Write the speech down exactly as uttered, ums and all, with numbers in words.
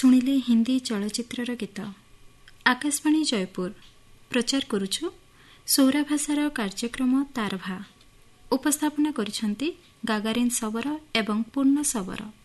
ଶୁଣିଲେ ହିନ୍ଦୀ ଚଳଚ୍ଚିତ୍ରର ଗୀତ। ଆକାଶବାଣୀ ଜୟପୁର ପ୍ରଚାର କରୁଛୁ ସୌରା ଭାଷାର କାର୍ଯ୍ୟକ୍ରମ ତାରଭା। ଉପସ୍ଥାପନା କରିଛନ୍ତି ଗାଗାରିନ୍ ଶବର ଏବଂ ପୂର୍ଣ୍ଣ ଶବର।